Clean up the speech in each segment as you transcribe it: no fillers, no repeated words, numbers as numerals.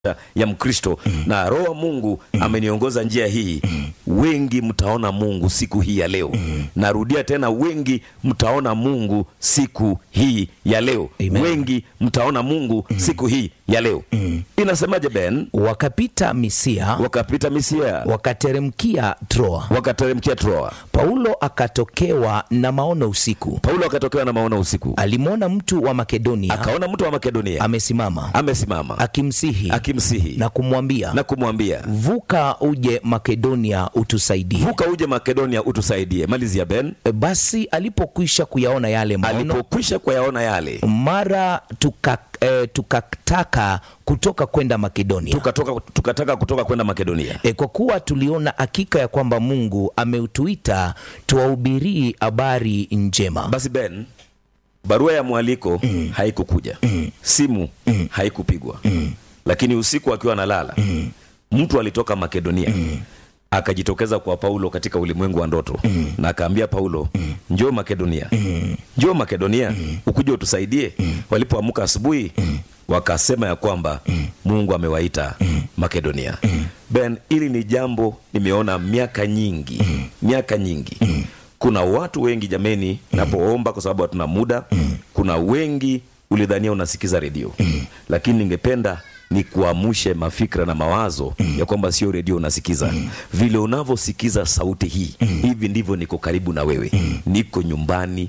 ya Mkristo, na Roho wa Mungu ameniongoza njia hii. Wengi mtaona Mungu siku hii ya leo. Narudia tena, wengi mtaona Mungu siku hii ya leo. Amen. Wengi mtaona Mungu siku hii ya leo. Inasemaje Ben? Wakapita Misia, wakateremkia Troa. Paulo akatokewa na maono usiku. Alimwona mtu wa Makedonia, amesimama akimsihi na kumwambia, vuka uje Makedonia utusaidie. Malizia Ben. Basi alipokwisha kuyaona yale maono, mara tukataka kutoka kwenda Makedonia. Tukataka kutoka kwenda Makedonia. Kwa kuwa tuliona hakika ya kwamba Mungu ameutuita tuwahubirie habari njema. Basi Ben, barua ya mwaliko haikukuja. Simu haikupigwa. Lakini usiku akiwa analala, mtu alitoka Makedonia akajitokeza kwa Paulo katika ulimwengu wa ndoto, na akaambia Paulo, njoo Makedonia, ukuje utusaidie. Walipoamka asubuhi, wakasema ya kwamba Mungu amewaita Makedonia. Ben, ili ni jambo nimeona miaka nyingi. Kuna watu wengi jameni, napoomba kwa sababu hatuna muda, kuna wengi ulidhania unasikiza redio, lakini ningependa ni kuamushe mafikra na mawazo ya kwamba sio redio unasikiza. Vile unavyosikiza sauti hii, hivi ndivyo niko karibu na wewe. Niko nyumbani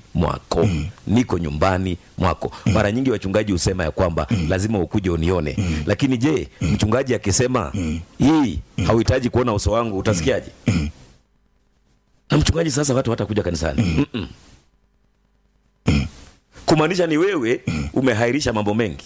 mwako. Mara nyingi wachungaji husema ya kwamba lazima ukuje unione. Lakini je, mchungaji akisema hii hauhitaji kuona uso wangu, utasikiaje? Na mchungaji, sasa watu hatakuja kanisani. Kumaanisha ni wewe umehairisha mambo mengi.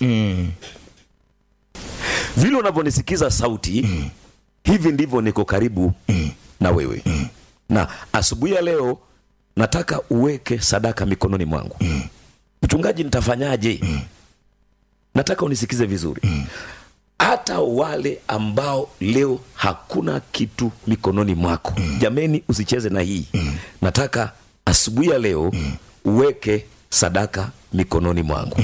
Vile unavyonisikiza sauti, hivi ndivyo niko karibu na wewe. Na asubuhi ya leo nataka uweke sadaka mikononi mwangu. Mchungaji, nitafanyaje? Nataka unisikize vizuri. Hata wale ambao leo hakuna kitu mikononi mwako, jameni, usicheze na hii. Nataka asubuhi ya leo uweke sadaka mikononi mwangu.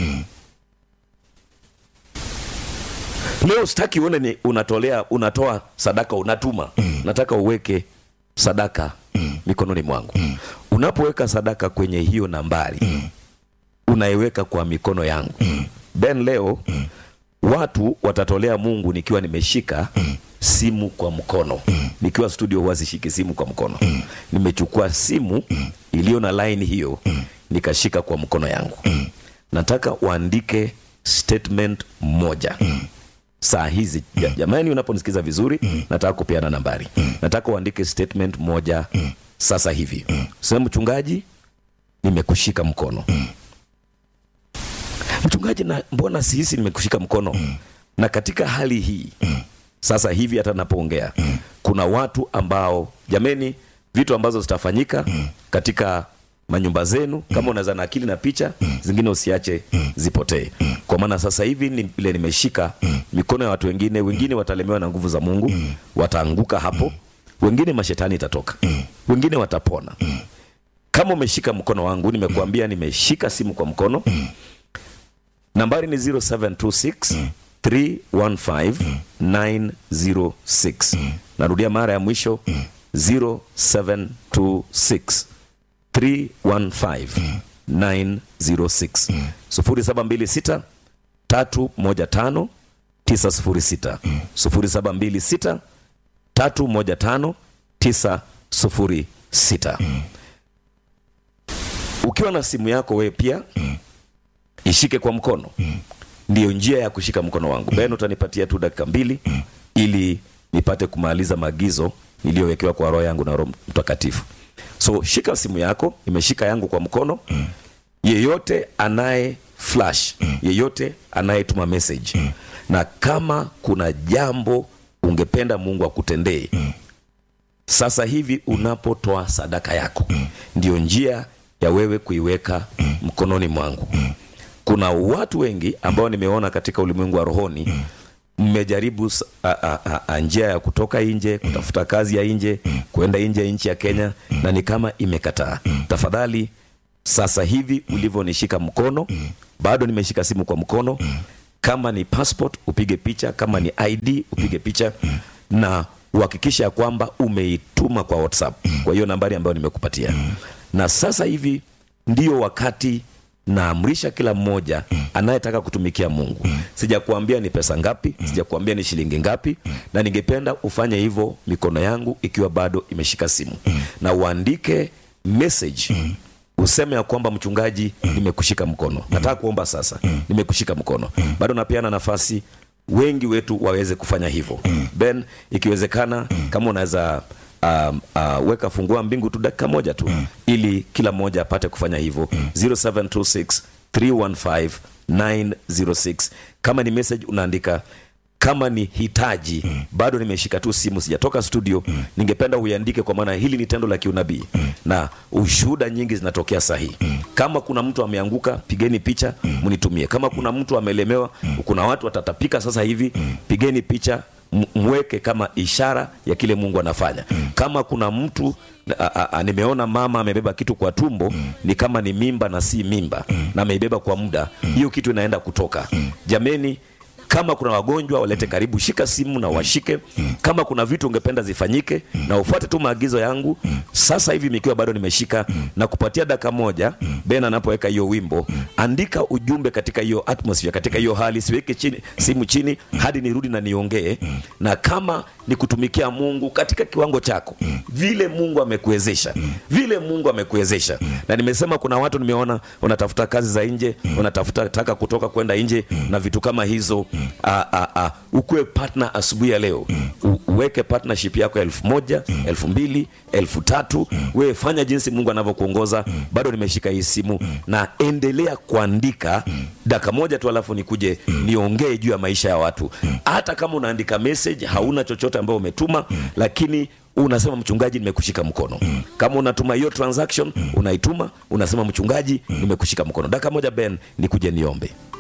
Leo sitaki uone ni unatoa sadaka unatuma. Nataka uweke sadaka mikononi mwangu. Unapoweka sadaka kwenye hiyo nambari, unaiweka kwa mikono yangu. Ben, leo watu watatolea Mungu nikiwa nimeshika simu kwa mkono. Nikiwa studio huwa sishiki simu kwa mkono. Nimechukua simu iliyo na line hiyo, nikashika kwa mkono yangu. Nataka uandike statement moja. Saa hizi jamani, unaponisikiza vizuri, nataka kupeana nambari. Nataka uandike statement moja sasa hivi. Sema, mchungaji, nimekushika mkono. Mchungaji, na mbona sihisi nimekushika mkono? Na katika hali hii sasa hivi hata napoongea, kuna watu ambao jameni, vitu ambazo zitafanyika katika manyumba zenu, kama unaweza na akili na picha zingine usiache zipotee. Kwa maana sasa hivi ni vile nimeshika mikono ya watu wengine watalemewa na nguvu za Mungu, wataanguka hapo. Wengine mashetani itatoka, wengine watapona. Kama umeshika mkono wangu, nimekuambia nimeshika simu kwa mkono. Nambari ni 0726 315 906. Narudia mara ya mwisho, 0726 315 906. 0726 315 906. 0726 315 906. Ukiwa na simu yako wewe pia ishike kwa mkono. Ndiyo njia ya kushika mkono wangu. Ben, utanipatia tu dakika 2 ili nipate kumaliza maagizo niliyowekewa kwa roho yangu na Roho Mtakatifu. So shika simu yako, nimeshika yangu kwa mkono. Yeyote anaye flash, yeyote anayetuma message, na kama kuna jambo ungependa Mungu akutendee sasa hivi unapotoa sadaka yako, ndio njia ya wewe kuiweka mkononi mwangu. Kuna watu wengi ambao nimeona katika ulimwengu wa rohoni, mmejaribu njia ya kutoka nje, kutafuta kazi ya nje, kwenda nje ya nchi ya Kenya, na ni kama imekataa. Tafadhali sasa hivi ulivyonishika mkono, bado nimeshika simu kwa mkono, Kama ni passport upige picha, kama ni ID upige picha, na uhakikisha kwamba umeituma kwa WhatsApp kwa hiyo nambari ambayo nimekupatia. Na sasa hivi ndio wakati naamrisha kila mmoja anayetaka kutumikia Mungu. Sijakuambia ni pesa ngapi, sijakuambia ni shilingi ngapi, na ningependa ufanye hivyo mikono yangu ikiwa bado imeshika simu. Na uandike message useme ya kwamba mchungaji, nimekushika mkono. Nataka kuomba sasa, nimekushika mkono. Bado napeana nafasi wengi wetu waweze kufanya hivyo. Ben, ikiwezekana kama unaweza weka fungua mbingu tu dakika moja tu, ili kila mmoja apate kufanya hivyo. 0726 315 906. Kama ni message unaandika, kama ni hitaji, bado nimeshika tu simu, sijatoka studio, ningependa uiandike, kwa maana hili ni tendo la kiunabii na ushuhuda nyingi zinatokea sahihi. Kama kuna mtu ameanguka, pigeni picha mnitumie. Kama kuna mtu amelemewa, kuna watu watatapika sasa hivi, pigeni picha mweke kama ishara ya kile Mungu anafanya. Kama kuna mtu nimeona mama amebeba kitu kwa tumbo, ni kama ni mimba na si mimba, na ameibeba kwa muda, hiyo kitu inaenda kutoka. Jameni, kama kuna wagonjwa walete karibu, shika simu na washike. Kama kuna vitu ungependa zifanyike, na ufuate tu maagizo yangu. Sasa hivi mikiwa bado nimeshika na kupatia dakika moja, Ben anapoweka hiyo wimbo, andika ujumbe katika hiyo atmosphere, katika hiyo hali. Siweke chini simu chini hadi nirudi na niongee. Na kama ni kutumikia Mungu katika kiwango chako, vile Mungu amekuwezesha, vile Mungu amekuwezesha. Na nimesema kuna watu nimeona wanatafuta kazi za nje, wanatafuta taka kutoka kwenda nje na vitu kama hizo. Ukue partner asubuhi ya leo. Uweke partnership yako 1,000, 2,000, 3,000. Wewe fanya jinsi Mungu anavyokuongoza. Bado nimeshika hii simu na endelea kuandika dakika moja tu, alafu nikuje niongee juu ya maisha ya watu. Hata kama unaandika message, hauna chochote ambao umetuma, lakini unasema mchungaji, nimekushika mkono. Kama unatuma hiyo transaction, unaituma, unasema mchungaji, nimekushika mkono. Dakika moja Ben, nikuje niombe.